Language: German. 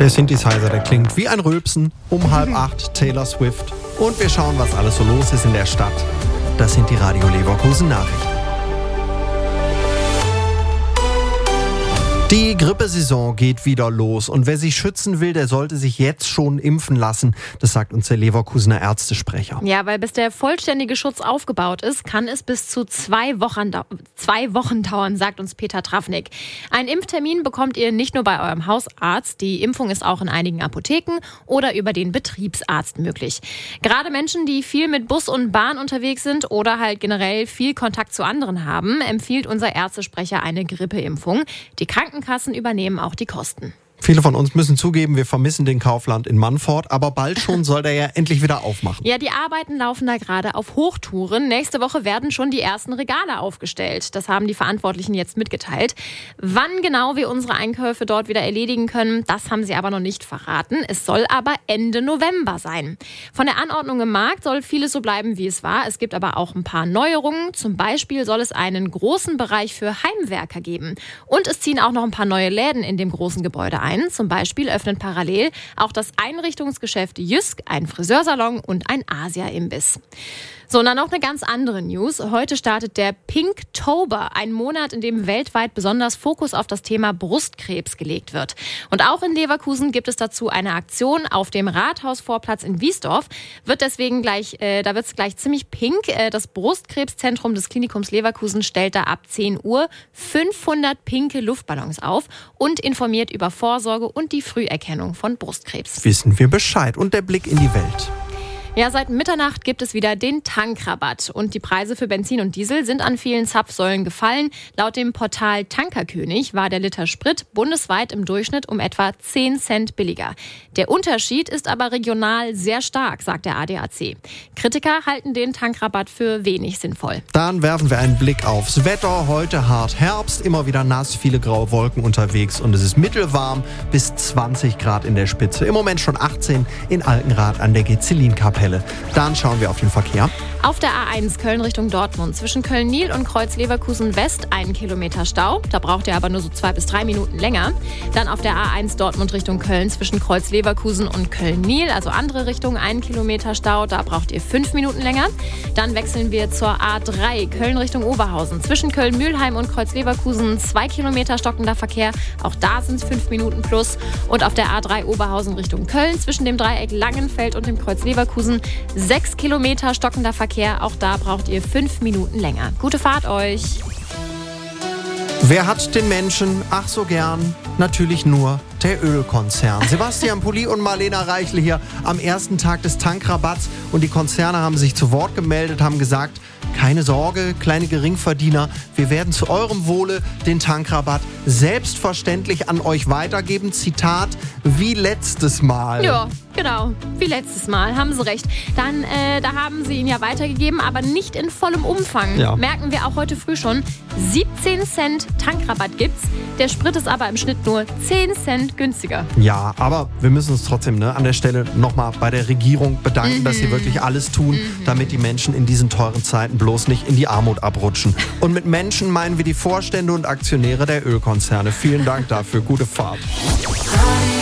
Der Synthesizer, der klingt wie ein Rülpsen. Um 7:30 Taylor Swift. Und wir schauen, was alles so los ist in der Stadt. Das sind die Radio Leverkusen Nachrichten. Die Grippesaison geht wieder los und wer sich schützen will, der sollte sich jetzt schon impfen lassen. Das sagt uns der Leverkusener Ärztesprecher. Ja, weil bis der vollständige Schutz aufgebaut ist, kann es bis zu 2 Wochen dauern, sagt uns Peter Travnik. Einen Impftermin bekommt ihr nicht nur bei eurem Hausarzt, die Impfung ist auch in einigen Apotheken oder über den Betriebsarzt möglich. Gerade Menschen, die viel mit Bus und Bahn unterwegs sind oder halt generell viel Kontakt zu anderen haben, empfiehlt unser Ärztesprecher eine Grippeimpfung. Die Krankenkassen übernehmen auch die Kosten. Viele von uns müssen zugeben, wir vermissen den Kaufland in Mannfort, aber bald schon soll der ja endlich wieder aufmachen. Ja, die Arbeiten laufen da gerade auf Hochtouren. Nächste Woche werden schon die ersten Regale aufgestellt. Das haben die Verantwortlichen jetzt mitgeteilt. Wann genau wir unsere Einkäufe dort wieder erledigen können, das haben sie aber noch nicht verraten. Es soll aber Ende November sein. Von der Anordnung im Markt soll vieles so bleiben, wie es war. Es gibt aber auch ein paar Neuerungen. Zum Beispiel soll es einen großen Bereich für Heimwerker geben. Und es ziehen auch noch ein paar neue Läden in dem großen Gebäude ein. Zum Beispiel öffnet parallel auch das Einrichtungsgeschäft Jysk, ein Friseursalon und ein Asia-Imbiss. So, und dann noch eine ganz andere News. Heute startet der Pinktober, ein Monat, in dem weltweit besonders Fokus auf das Thema Brustkrebs gelegt wird. Und auch in Leverkusen gibt es dazu eine Aktion auf dem Rathausvorplatz in Wiesdorf. Da wird es gleich ziemlich pink. Das Brustkrebszentrum des Klinikums Leverkusen stellt da ab 10 Uhr 500 pinke Luftballons auf und informiert über Vorsorge und die Früherkennung von Brustkrebs. Wissen wir Bescheid. Und der Blick in die Welt. Ja, seit Mitternacht gibt es wieder den Tankrabatt und die Preise für Benzin und Diesel sind an vielen Zapfsäulen gefallen. Laut dem Portal Tankerkönig war der Liter Sprit bundesweit im Durchschnitt um etwa 10 Cent billiger. Der Unterschied ist aber regional sehr stark, sagt der ADAC. Kritiker halten den Tankrabatt für wenig sinnvoll. Dann werfen wir einen Blick aufs Wetter. Heute hart Herbst, immer wieder nass, viele graue Wolken unterwegs und es ist mittelwarm bis 20 Grad in der Spitze. Im Moment schon 18 in Alkenrath an der Gezellinkapelle. Dann schauen wir auf den Verkehr. Auf der A1 Köln Richtung Dortmund zwischen Köln-Nil und Kreuz-Leverkusen West 1 Kilometer Stau. Da braucht ihr aber nur so 2 bis 3 Minuten länger. Dann auf der A1 Dortmund Richtung Köln zwischen Kreuz-Leverkusen und Köln-Nil, also andere Richtung 1 Kilometer Stau. Da braucht ihr 5 Minuten länger. Dann wechseln wir zur A3 Köln Richtung Oberhausen. Zwischen Köln-Mühlheim und Kreuz-Leverkusen 2 Kilometer stockender Verkehr. Auch da sind es 5 Minuten plus. Und auf der A3 Oberhausen Richtung Köln zwischen dem Dreieck Langenfeld und dem Kreuz-Leverkusen 6 Kilometer stockender Verkehr. Auch da braucht ihr 5 Minuten länger. Gute Fahrt euch! Wer hat den Menschen ach so gern? Natürlich nur der Ölkonzern. Sebastian Pulli und Marlena Reichle hier am ersten Tag des Tankrabatts. Und die Konzerne haben sich zu Wort gemeldet, haben gesagt, keine Sorge, kleine Geringverdiener, wir werden zu eurem Wohle den Tankrabatt selbstverständlich an euch weitergeben. Zitat, wie letztes Mal. Ja, genau, wie letztes Mal, haben Sie recht. Dann, da haben Sie ihn ja weitergegeben, aber nicht in vollem Umfang. Ja. Merken wir auch heute früh schon, 17 Cent Tankrabatt gibt's. Der Sprit ist aber im Schnitt nur 10 Cent günstiger. Ja, aber wir müssen uns trotzdem an der Stelle nochmal bei der Regierung bedanken, dass sie wirklich alles tun, damit die Menschen in diesen teuren Zeiten bloß nicht in die Armut abrutschen. Und mit Menschen meinen wir die Vorstände und Aktionäre der Ölkonzerne. Vielen Dank dafür. Gute Fahrt.